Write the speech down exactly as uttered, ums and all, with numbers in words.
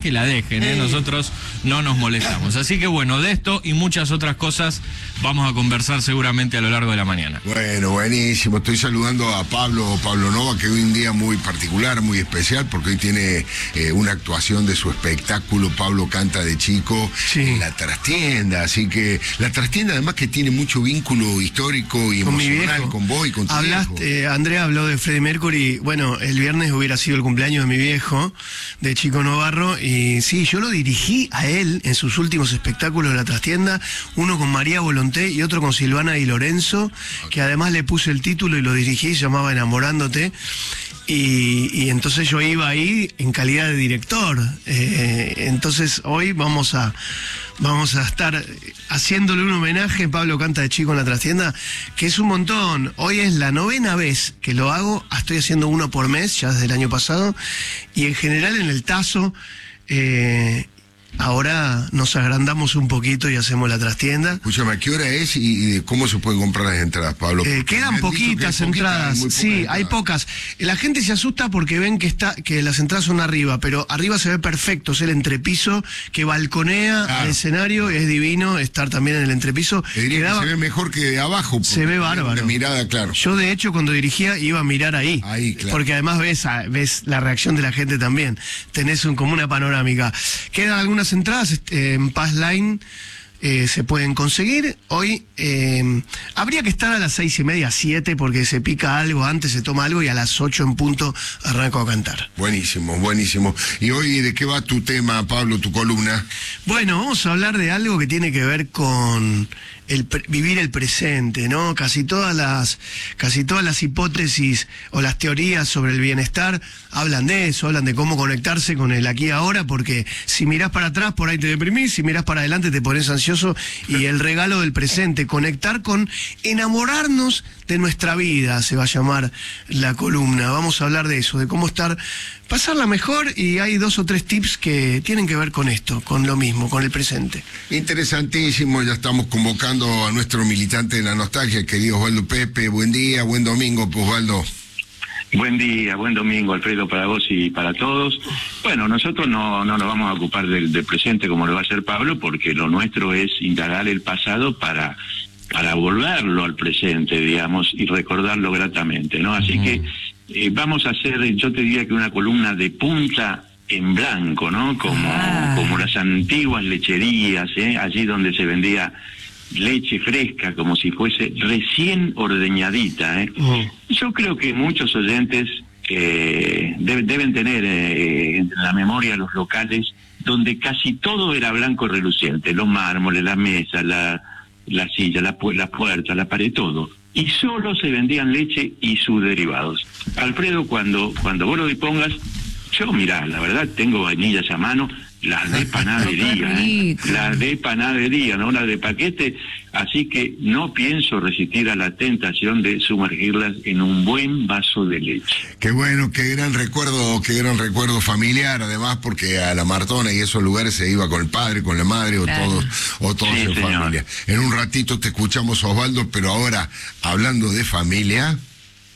que la dejen, ¿eh? Nosotros no nos molestamos. Así que bueno, de esto y muchas otras cosas vamos a conversar seguramente a lo largo de la mañana. Bueno, buenísimo. Estoy saludando a Pablo, Pablo Nova, que hoy un día muy particular, muy especial, porque hoy tiene eh, una actuación de su espectáculo Pablo Canta de Chico, sí, en La Trastienda. Así que La Trastienda además que tiene mucho vínculo histórico y con emocional con vos y con tu Hablaste, eh, Andrea habló de Freddie Mercury. Bueno, el viernes hubiera sido el cumpleaños de mi viejo, de Chico Novarro, y sí, yo lo dirigí a él en sus últimos espectáculos de La Trastienda, uno con María Volonté y otro con Silvana y Lorenzo, okay, que además le puse el título y lo dirigí, se llamaba Enamorándote. Y, y entonces yo iba ahí en calidad de director. Eh, entonces hoy vamos a vamos a estar haciéndole un homenaje a Pablo Canta de Chico en La Trastienda, que es un montón. Hoy es la novena vez que lo hago, estoy haciendo uno por mes ya desde el año pasado, y en general en el Tazo. Eh, Ahora nos agrandamos un poquito y hacemos La Trastienda. Escúchame, ¿a qué hora es y, y cómo se pueden comprar las entradas, Pablo? Eh, quedan poquitas entradas, poquita, sí, hay pocas. La gente se asusta porque ven que está que las entradas son arriba, pero arriba se ve perfecto, es el entrepiso que balconea claro al escenario, es divino estar también en el entrepiso. Te diría Quedaba, que se ve mejor que de abajo. Se ve bárbaro. De mirada, claro. Yo de hecho cuando dirigía iba a mirar ahí, ahí claro, porque además ves, ves la reacción de la gente también, tenés un, como una panorámica. Quedan algunas entradas eh, en Pass Line, eh, se pueden conseguir. Hoy eh, habría que estar a las seis y media, siete, porque se pica algo, antes se toma algo y a las ocho en punto arranco a cantar. Buenísimo, buenísimo. ¿Y hoy de qué va tu tema, Pablo, tu columna? Bueno, vamos a hablar de algo que tiene que ver con el vivir el presente, ¿no? Casi todas las casi todas las hipótesis o las teorías sobre el bienestar hablan de eso, hablan de cómo conectarse con el aquí y ahora, porque si mirás para atrás por ahí te deprimís, si mirás para adelante te pones ansioso, y el regalo del presente, conectar con, enamorarnos de nuestra vida, se va a llamar la columna. Vamos a hablar de eso, de cómo estar, pasarla mejor, y hay dos o tres tips que tienen que ver con esto, con lo mismo, con el presente. Interesantísimo, ya estamos convocando a nuestro militante de la nostalgia, el querido Osvaldo Pepe. Buen día, buen domingo, pues, Osvaldo. Buen día, buen domingo, Alfredo, para vos y para todos. Bueno, nosotros no, no nos vamos a ocupar del, del presente como lo va a hacer Pablo, porque lo nuestro es indagar el pasado para, para volverlo al presente, digamos, y recordarlo gratamente, ¿no? Así uh-huh. que eh, vamos a hacer, yo te diría que una columna de punta en blanco, ¿no? Como, ah. como las antiguas lecherías, ¿eh? Allí donde se vendía leche fresca, como si fuese recién ordeñadita, ¿eh? Uh. Yo creo que muchos oyentes eh, debe, deben tener eh, en la memoria los locales donde casi todo era blanco y reluciente, los mármoles, la mesa, la, la silla, la, pu la puerta, la pared, todo. Y solo se vendían leche y sus derivados. Alfredo, cuando, cuando vos lo dispongas, yo mirá, la verdad tengo vainillas a mano, las de panadería, ¿eh? las de panadería, no las de paquete, así que no pienso resistir a la tentación de sumergirlas en un buen vaso de leche. Qué bueno, qué gran recuerdo, qué gran recuerdo familiar, además, porque a la Martona y esos lugares se iba con el padre, con la madre, o claro. todos, o todos sí, en señor. familia. En un ratito te escuchamos, Osvaldo, pero ahora, hablando de familia...